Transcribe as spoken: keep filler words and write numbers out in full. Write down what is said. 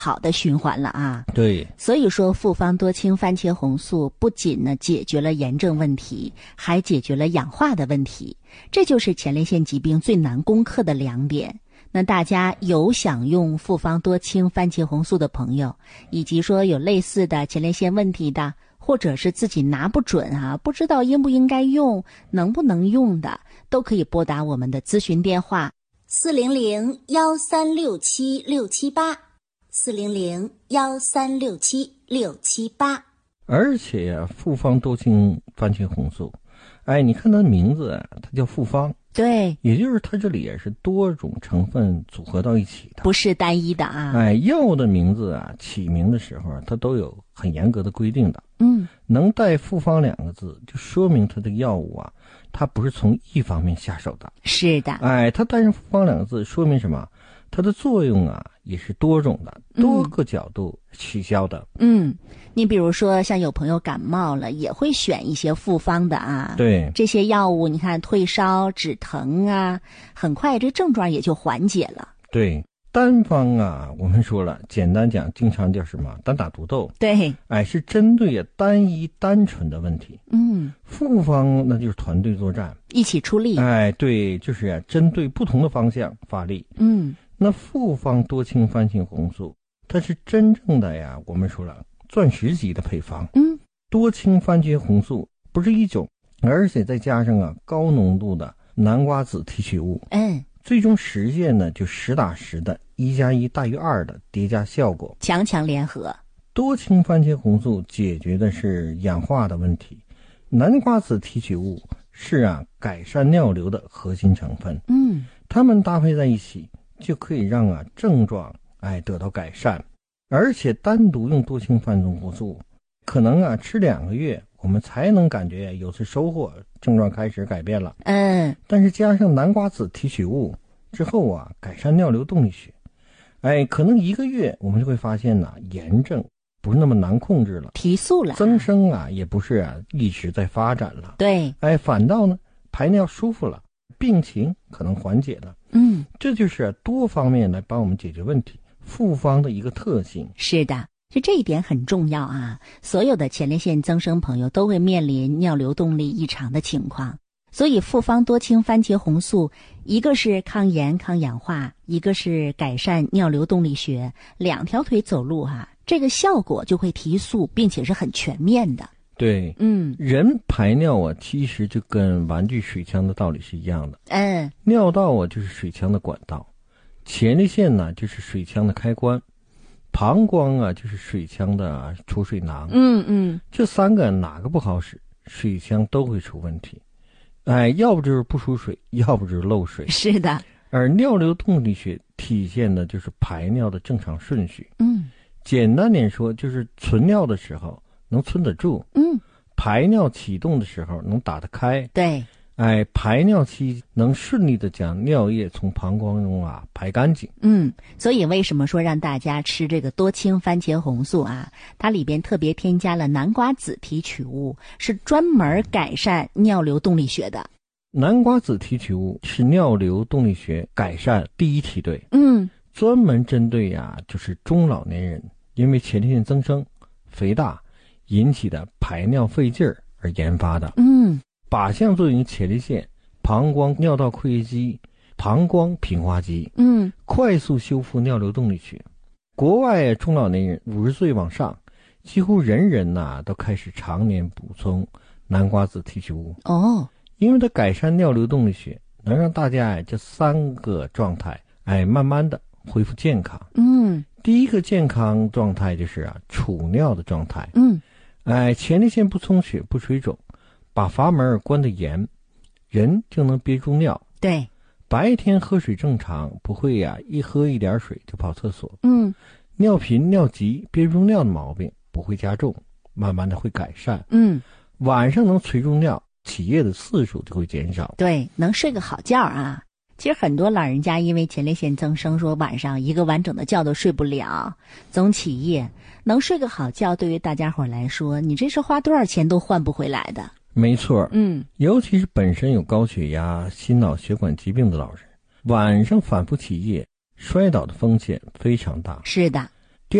好的循环了啊。 对， 所以说复方多氢番茄红素不仅呢解决了炎症问题，还解决了氧化的问题，这就是前列腺疾病最难攻克的两点。那大家有想用复方多氢番茄红素的朋友，以及说有类似的前列腺问题的，或者是自己拿不准啊，不知道应不应该用，能不能用的，都可以拨打我们的咨询电话四零零幺三六七六七八四零零幺三六七六七八。 而且呀、啊，复方多氢番茄红素，哎，你看它的名字啊，它叫复方， 对， 也就是它这里也是多种成分组合到一起的， 不是单一的啊。 哎，药的名字啊，起名的时候它都有很严格的规定的。 嗯， 能带复方两个字，就说明它的药物啊，它不是从一方面下手的。 是的， 哎，它带上复方两个字，说明什么？它的作用啊，也是多种的，多个角度起效的。 嗯，你比如说像有朋友感冒了，也会选一些复方的啊。 对， 这些药物你看退烧止疼啊，很快这症状也就缓解了。 对，单方啊，我们说了，简单讲，经常叫什么单打独斗。 对， 哎，是针对啊单一单纯的问题。 嗯， 复方那就是团队作战， 一起出力。 哎，对，就是啊，针对不同的方向发力。 嗯。 那复方多氢番茄红素，它是真正的呀，我们说了钻石级的配方。 嗯， 多氢番茄红素不是一种，而且再加上啊高浓度的南瓜子提取物， 嗯， 最终实现呢就实打实的一加一大于二的叠加效果， 强强联合。 多氢番茄红素解决的是氧化的问题，南瓜子提取物是啊改善尿流的核心成分。 嗯， 它们搭配在一起，就可以让啊症状哎得到改善。而且单独用多氢番茄红素，可能啊吃两个月，我们才能感觉有次收获，症状开始改变了。 嗯， 但是加上南瓜子提取物之后啊，改善尿流动力学，哎，可能一个月我们就会发现呢、啊，炎症不是那么难控制了， 提速了， 增生啊也不是啊一直在发展了。 对， 哎，反倒呢排尿舒服了，病情可能缓解了。 嗯， 这就是多方面来帮我们解决问题，复方的一个特性。 是的，就这一点很重要啊。所有的前列腺增生朋友都会面临尿流动力异常的情况，所以复方多氢番茄红素，一个是抗炎抗氧化，一个是改善尿流动力学，两条腿走路啊，这个效果就会提速，并且是很全面的。 对， 嗯， 人排尿啊，其实就跟玩具水枪的道理是一样的。 嗯， 尿道啊就是水枪的管道，前列腺呢就是水枪的开关，膀胱啊就是水枪的储水囊。 嗯嗯， 这三个哪个不好使，水枪都会出问题。哎，要不就是不输水，要不就是漏水。 是的。 而尿流动力学体现的就是排尿的正常顺序。 嗯， 简单点说，就是存尿的时候能存得住， 嗯， 排尿启动的时候能打得开， 对， 哎，排尿期能顺利的将尿液从膀胱中啊排干净。 嗯，所以为什么说让大家吃这个多氢番茄红素啊？它里边特别添加了南瓜子提取物，是专门改善尿流动力学的。 南瓜子提取物是尿流动力学改善第一梯队， 嗯， 专门针对呀、啊、就是中老年人因为前列腺增生、肥大引起的排尿费劲儿而研发的。 嗯， 靶向作用前列腺、膀胱尿道括约肌、膀胱平滑肌， 嗯， 快速修复尿流动力学。国外中老年人五十岁往上，几乎人人呐、啊、都开始常年补充南瓜子提取物。 哦， 因为它改善尿流动力学，能让大家哎这三个状态哎慢慢的恢复健康。 嗯， 第一个健康状态就是啊储尿的状态。 嗯， 哎，前列腺不充血不水肿，把阀门关得严，人就能憋住尿。 对， 白天喝水正常，不会呀、啊、一喝一点水就跑厕所。 嗯， 尿频尿急憋不住尿的毛病不会加重，慢慢的会改善。 嗯， 晚上能垂住尿，起夜的次数就会减少。 对，能睡个好觉啊。其实很多老人家因为前列腺增生，说晚上一个完整的觉都睡不了，总起夜。能睡个好觉，对于大家伙来说，你这是花多少钱都换不回来的。 没错， 嗯， 尤其是本身有高血压、心脑血管疾病的老人，晚上反复起夜，摔倒的风险非常大。 是的，